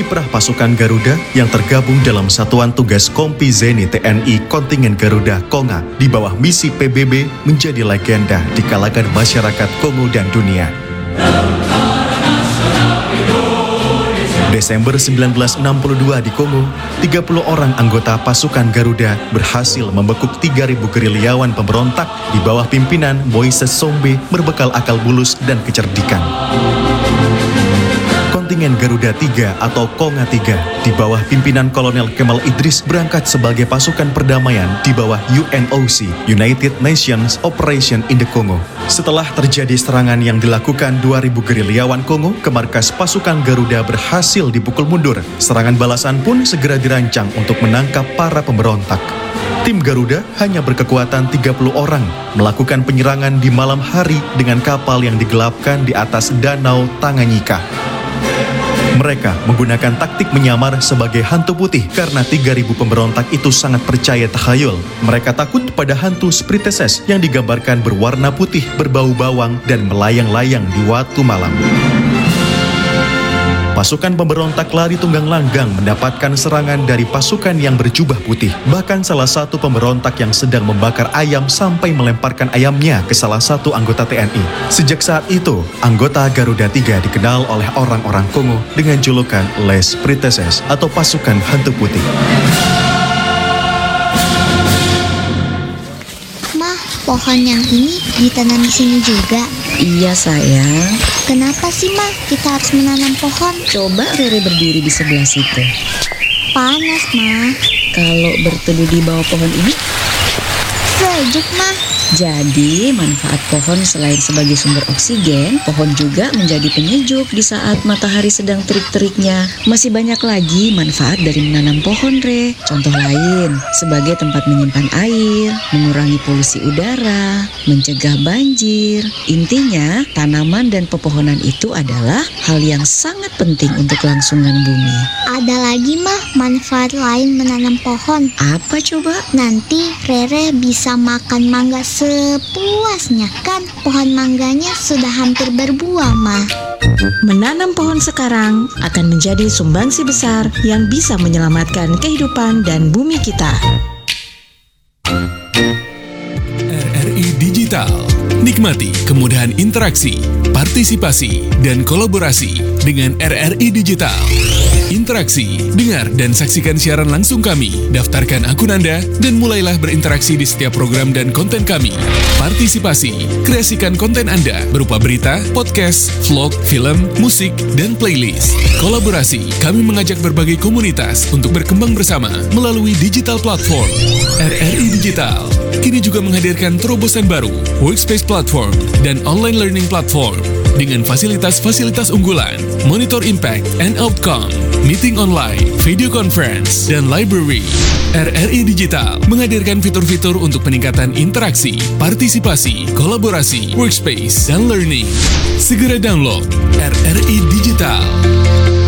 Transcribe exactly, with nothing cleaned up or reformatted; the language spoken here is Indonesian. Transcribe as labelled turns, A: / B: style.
A: kiprah pasukan Garuda yang tergabung dalam Satuan Tugas Kompi Zeni T N I Kontingen Garuda Konga di bawah misi P B B menjadi legenda di kalangan masyarakat Kongo dan dunia. Desember seribu sembilan ratus enam puluh dua di Kongo, tiga puluh orang anggota pasukan Garuda berhasil membekuk tiga ribu gerilyawan pemberontak di bawah pimpinan Moise Tsombe berbekal akal bulus dan kecerdikan. Kontingen Garuda tiga atau Konga tiga di bawah pimpinan Kolonel Kemal Idris berangkat sebagai pasukan perdamaian di bawah U N O C, United Nations Operation in the Congo. Setelah terjadi serangan yang dilakukan dua ribu gerilyawan Kongo ke markas pasukan Garuda berhasil dipukul mundur. Serangan balasan pun segera dirancang untuk menangkap para pemberontak. Tim Garuda hanya berkekuatan tiga puluh orang, melakukan penyerangan di malam hari dengan kapal yang digelapkan di atas Danau Tanganyika. Mereka menggunakan taktik menyamar sebagai hantu putih karena tiga ribu pemberontak itu sangat percaya takhayul. Mereka takut pada hantu Spriteses yang digambarkan berwarna putih, berbau bawang, dan melayang-layang di waktu malam. Pasukan pemberontak lari tunggang langgang mendapatkan serangan dari pasukan yang berjubah putih. Bahkan salah satu pemberontak yang sedang membakar ayam sampai melemparkan ayamnya ke salah satu anggota T N I. Sejak saat itu, anggota Garuda tiga dikenal oleh orang-orang Kongo dengan julukan Les Spriteses atau pasukan hantu putih.
B: Mah, pohon yang ini ditanam di sini juga.
C: Iya sayang.
B: Kenapa sih Mah kita harus menanam pohon?
C: Coba Rere berdiri di sebelah situ.
B: Panas Mah.
C: Kalau berteduh di bawah pohon ini,
B: sejuk Mah.
C: jadi manfaat pohon selain sebagai sumber oksigen, pohon juga menjadi penyejuk di saat matahari sedang terik-teriknya. Masih banyak lagi manfaat dari menanam pohon, Re. Contoh lain, sebagai tempat menyimpan air, mengurangi polusi udara, mencegah banjir. Intinya, tanaman dan pepohonan itu adalah hal yang sangat penting untuk kelangsungan bumi.
B: Ada lagi Mah manfaat lain menanam pohon.
C: Apa coba?
B: Nanti Rere bisa makan mangga sepuasnya. Kan pohon mangganya sudah hampir berbuah Mah.
D: Menanam pohon sekarang akan menjadi sumbangsi besar yang bisa menyelamatkan kehidupan dan bumi kita.
E: R R I Digital. Nikmati kemudahan interaksi, partisipasi, dan kolaborasi dengan R R I Digital. Interaksi, dengar dan saksikan siaran langsung kami, daftarkan akun Anda, dan mulailah berinteraksi di setiap program dan konten kami. Partisipasi, kreasikan konten Anda berupa berita, podcast, vlog, film, musik, dan playlist. Kolaborasi, kami mengajak berbagai komunitas untuk berkembang bersama melalui digital platform. R R I Digital kini juga menghadirkan terobosan baru, workspace platform, dan online learning platform dengan fasilitas-fasilitas unggulan, monitor impact and outcome, meeting online, video conference, dan library. R R I Digital menghadirkan fitur-fitur untuk peningkatan interaksi, partisipasi, kolaborasi, workspace, dan learning. Segera download R R I Digital.